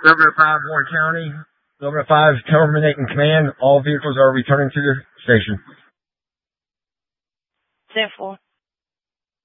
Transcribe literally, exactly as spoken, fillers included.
Governor five, Warren County. Governor five, terminating command. All vehicles are returning to the station. Therefore.